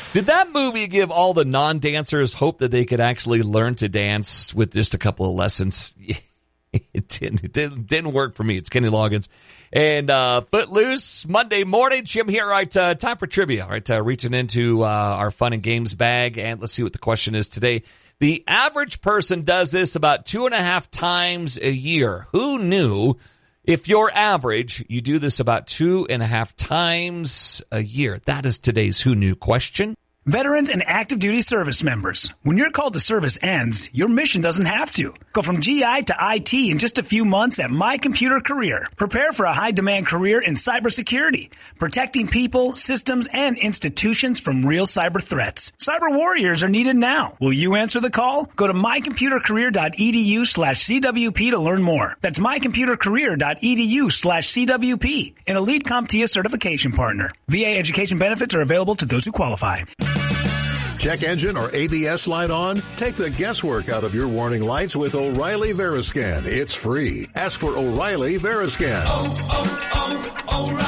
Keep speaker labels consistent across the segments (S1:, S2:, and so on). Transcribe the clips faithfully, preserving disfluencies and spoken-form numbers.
S1: Did that movie give all the non-dancers hope that they could actually learn to dance with just a couple of lessons? It didn't, it didn't, didn't work for me. It's Kenny Loggins. And uh, Footloose, Monday morning. Jim here. All right, uh, time for trivia. All right, uh, reaching into uh, our fun and games bag. And let's see what the question is today. The average person does this about two and a half times a year. Who knew if you're average, you do this about two and a half times a year? That is today's Who Knew question.
S2: Veterans and active duty service members. When your call to service ends, your mission doesn't have to. Go from G I to I T in just a few months at My Computer Career. Prepare for a high-demand career in cybersecurity, protecting people, systems, and institutions from real cyber threats. Cyber warriors are needed now. Will you answer the call? Go to mycomputercareer.edu slash CWP to learn more. That's mycomputercareer.edu slash CWP, an elite CompTIA certification partner. V A education benefits are available to those who qualify.
S3: Check engine or A B S light on? Take the guesswork out of your warning lights with O'Reilly Veriscan. It's free. Ask for O'Reilly Veriscan.
S4: Oh,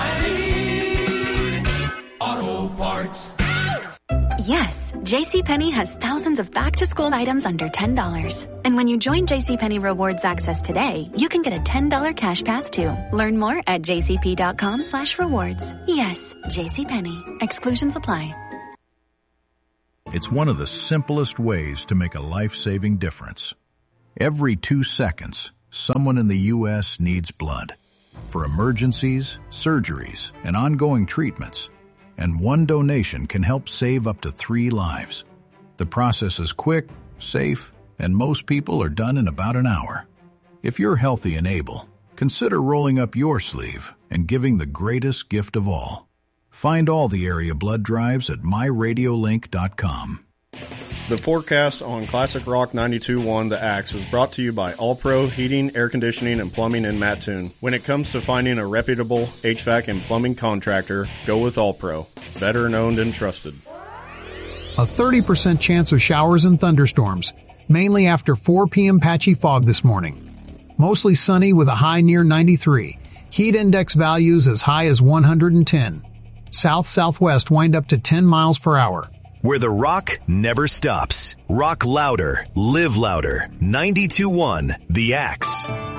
S4: oh, oh, O'Reilly Auto Parts.
S5: Yes, JCPenney has thousands of back-to-school items under ten dollars. And when you join JCPenney Rewards Access today, you can get a ten dollars cash pass too. Learn more at jcp.com slash rewards. Yes, JCPenney. Exclusions apply.
S6: It's one of the simplest ways to make a life-saving difference. Every two seconds, someone in the U S needs blood for emergencies, surgeries, and ongoing treatments. And one donation can help save up to three lives. The process is quick, safe, and most people are done in about an hour. If you're healthy and able, consider rolling up your sleeve and giving the greatest gift of all. Find all the area blood drives at my radio link dot com.
S7: The forecast on Classic Rock ninety-two point one The Axe is brought to you by All Pro Heating, Air Conditioning, and Plumbing in Mattoon. When it comes to finding a reputable H V A C and plumbing contractor, go with All Pro. Veteran owned and trusted.
S8: A thirty percent chance of showers and thunderstorms, mainly after four p.m. patchy fog this morning. Mostly sunny with a high near ninety-three. Heat index values as high as one hundred ten. South-southwest wind up to ten miles per hour.
S9: Where the rock never stops. Rock louder, live louder. ninety-two point one The Axe.